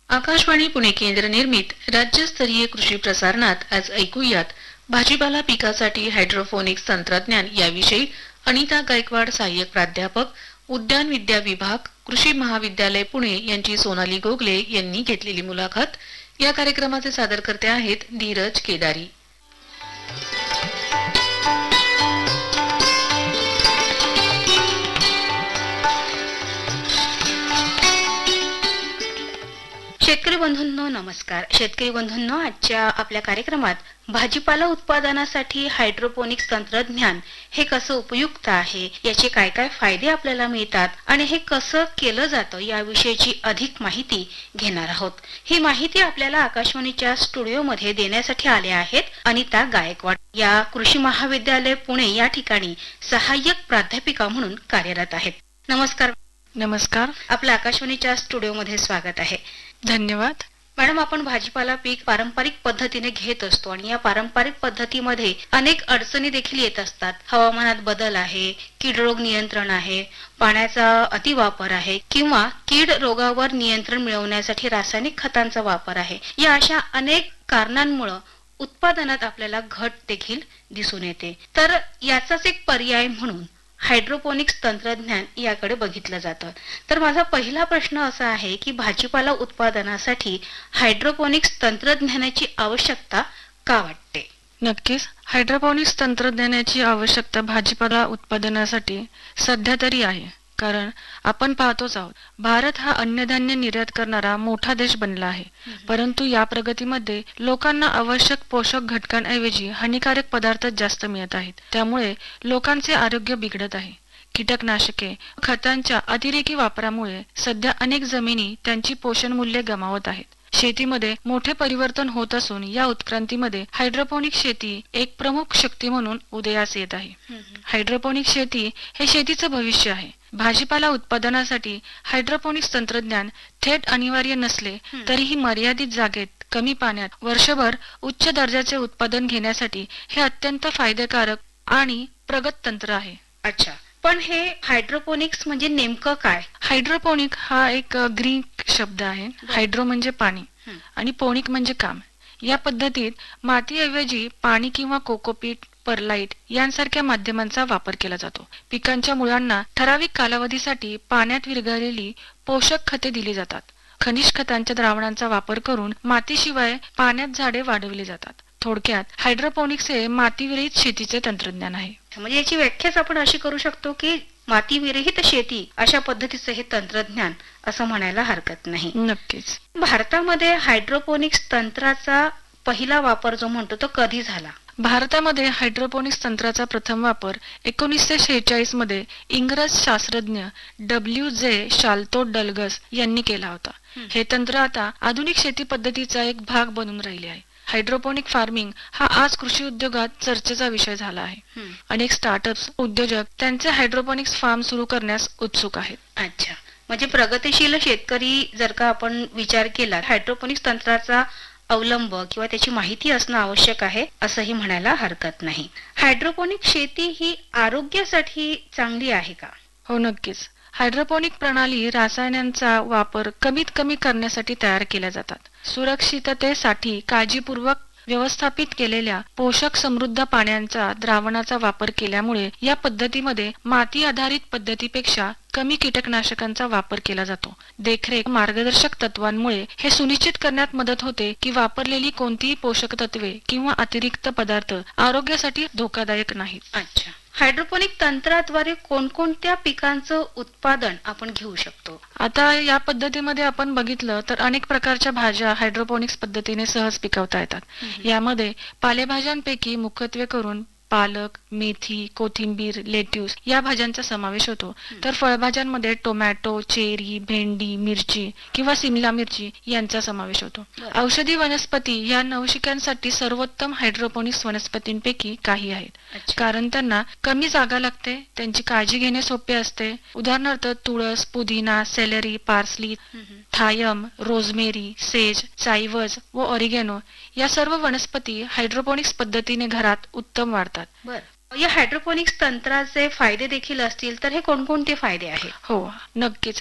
आकाशवाणी पुणे केंद्र निर्मित राज्यस्तरीय कृषी प्रसारणात आज ऐकूयात भाजीपाला पिकासाठी हायड्रोपोनिक्स तंत्रज्ञान याविषयी अनिता गायकवाड, सहाय्यक प्राध्यापक, उद्यान विद्या विभाग, कृषी महाविद्यालय पुणे यांची सोनाली गोगले यांनी घेतलेली मुलाखत. या कार्यक्रमाचे सादरकर्ते आहेत धीरज केदारी. शेतकरी बंधूंनो नमस्कार. शेतकरी बंधूंनो, आजच्या आपल्या कार्यक्रमात भाजीपाला उत्पादनासाठी हायड्रोपोनिक्स तंत्रज्ञान हे कसं उपयुक्त आहे, याचे काय काय फायदे आपल्याला मिळतात आणि हे कसं केलं जातं याविषयीची अधिक माहिती घेणार आहोत. ही माहिती आपल्याला आकाशवाणीच्या स्टुडिओमध्ये देण्यासाठी आले आहेत अनिता गायकवाड. या कृषी महाविद्यालय पुणे या ठिकाणी सहाय्यक प्राध्यापिका म्हणून कार्यरत आहेत. नमस्कार. नमस्कार. आपलं आकाशवाणीच्या स्टुडिओमध्ये स्वागत आहे. धन्यवाद. मॅडम, आपण भाजीपाला पीक पारंपरिक पद्धतीने घेत असतो आणि या पारंपरिक पद्धतीमध्ये अनेक अडचणी देखील येत असतात. हवामानात बदल आहे, कीड रोग नियंत्रण आहे, पाण्याचा अतिवापर आहे किंवा कीड रोगावर नियंत्रण मिळवण्यासाठी रासायनिक खतांचा वापर आहे. या अशा अनेक कारणांमुळे उत्पादनात आपल्याला घट देखील दिसून येते. तर याचाच एक पर्याय म्हणून हायड्रोपोनिक्स तंत्रज्ञान याकडे बघितलं जातं. तर माझा पहिला प्रश्न असा आहे की भाजीपाला उत्पादनासाठी हायड्रोपोनिक्स तंत्रज्ञानाची आवश्यकता का वाटते? नक्कीच हायड्रोपोनिक्स तंत्रज्ञानाची आवश्यकता भाजीपाला उत्पादनासाठी सध्या तरी आहे. कारण आपण पाहतोच आहोत, भारत हा अन्नधान्य निर्यात करणारा मोठा देश बनला आहे. परंतु या प्रगतीमध्ये लोकांना आवश्यक पोषक घटकांऐवजी हानिकारक पदार्थ जास्त मिळत आहेत. त्यामुळे लोकांचे आरोग्य बिघडत आहे. कीटकनाशके, खतांच्या अतिरेकी वापरामुळे सध्या अनेक जमिनी त्यांची पोषण मूल्य गमावत आहेत. शेतीमध्ये मोठे परिवर्तन होत असून या उत्क्रांतीमध्ये हायड्रोपोनिक शेती एक प्रमुख शक्ती म्हणून उदयास येत आहे. हायड्रोपोनिक शेती हे शेतीचं भविष्य आहे. भाजीपाला उत्पादनासाठी हायड्रोपोनिक्स तंत्रज्ञान थेट अनिवार्य नसले तरीही मर्यादित जागेत कमी पाण्यात वर्षभर उच्च दर्जाचे उत्पादन घेण्यासाठी हे अत्यंत फायदेकारक आणि प्रगत तंत्र आहे. अच्छा, पण हे हायड्रोपोनिक्स म्हणजे नेमकं काय? हायड्रोपोनिक हा एक ग्रीक शब्द आहे. हायड्रो म्हणजे पाणी आणि पोनिक म्हणजे काम. या पद्धतीत मातीऐवजी पाणी किंवा कोकोपीट, परलाईट यांसारख्या माध्यमांचा वापर केला जातो. पिकांच्या मुळांना ठराविक कालावधीसाठी पाण्यात विरघळलेली पोषक खते दिली जातात. खनिज खतांच्या द्रावणांचा वापर करून मातीशिवाय पाण्यात झाडे वाढवली जातात. थोडक्यात हायड्रोपोनिक्स हे मातीविरहित शेतीचे तंत्रज्ञान आहे. म्हणजे याची व्याख्याच आपण अशी करू शकतो की मातीविरहित शेती अशा पद्धतीचे हे तंत्रज्ञान असं म्हणायला हरकत नाही. नक्कीच. भारतामध्ये हायड्रोपोनिक्स तंत्राचा पहिला वापर जो म्हणतो तो कधी झाला? भारतामध्ये हायड्रोपोनिक्स तंत्राचा प्रथम वापर 1946 मध्ये इंग्रज शास्त्रज्ञ W.J. शाल्तो डल्गस यांनी केला होता. हे तंत्र आता आधुनिक शेती पद्धतीचा एक भाग बनून राहिले आहे. हायड्रोपोनिक फार्मिंग हा आज कृषी उद्योगात चर्चेचा विषय झाला आहे. अनेक स्टार्टअप्स, उद्योजक त्यांचे हायड्रोपोनिक्स फार्म सुरू करण्यास उत्सुक आहेत. अच्छा, म्हणजे प्रगतिशील शेतकरी जर का आपण विचार केला, हायड्रोपोनिक्स तंत्राचा अवलंब किंवा त्याची माहिती असणं आवश्यक आहे असंही म्हणायला हरकत नाही. हायड्रोपोनिक शेती ही आरोग्यासाठी चांगली आहे का? हो, नक्कीच. हायड्रोपोनिक प्रणाली रासायनांचा वापर कमीत कमी करण्यासाठी तयार केल्या जातात. सुरक्षिततेसाठी काळजीपूर्वक व्यवस्थापित केलेल्या पोषक समृद्ध पाण्याचा द्रावणाचा वापर केल्यामुळे या पद्धतीमध्ये माती आधारित पद्धतीपेक्षा कमी कीटकनाशकांचा वापर केला जातो. देखरेख मार्गदर्शक तत्वांमुळे हे सुनिश्चित करण्यात मदत होते की वापरलेली कोणतीही पोषक तत्वे किंवा अतिरिक्त पदार्थ आरोग्यासाठी धोकादायक नाहीत. अच्छा, हायड्रोपोनिक तंत्राद्वारे कोणकोणत्या पिकांचं उत्पादन आपण घेऊ शकतो? आता या पद्धतीमध्ये आपण बघितलं तर अनेक प्रकारच्या भाज्या हायड्रोपोनिक्स पद्धतीने सहज पिकवता येतात. यामध्ये पालेभाज्यांपैकी मुख्यत्वे करून पालक, मेथी, कोथिंबीर, लेट्यूस या भाज्यांचा समावेश होतो. तर फळभाज्यांमध्ये टोमॅटो, चेरी, भेंडी, मिरची किंवा सिमला मिरची यांचा समावेश होतो. औषधी वनस्पती या नवशिक्यांसाठी सर्वोत्तम हायड्रोपोनिक्स वनस्पतींपैकी काही आहेत. कारण त्यांना कमी जागा लागते, त्यांची काळजी घेणे सोपे असते. उदाहरणार्थ तुळस, पुदिना, सेलरी, पार्सली, थायम, रोजमेरी, सेज, सायवज व ऑरिगॅनो या सर्व वनस्पती हायड्रोपोनिक्स पद्धतीने घरात उत्तम वाढतात. बरं, या हायड्रोपोनिक्स तंत्राचे फायदे देखील असतील, तर हे कोणकोणते फायदे आहेत? हो, नक्कीच.